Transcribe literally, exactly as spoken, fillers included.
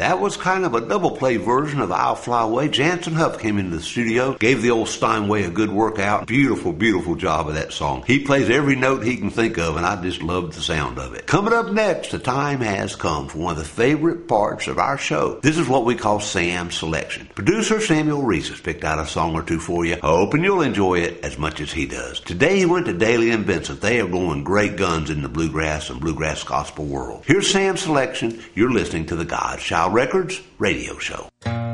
That was kind of a double play version of I'll Fly Away. Jansen Huff came into the studio, gave the old Steinway a good workout. Beautiful, beautiful job of that song. He plays every note he can think of, and I just love the sound of it. Coming up next, the time has come for one of the favorite parts of our show. This is what we call Sam's Selection. Producer Samuel Reese has picked out a song or two for you, hoping you'll enjoy it as much as he does. Today he went to Daly and Vincent. They are going great guns in the bluegrass and bluegrass gospel world. Here's Sam's Selection. You're listening to the Godchild Records radio show.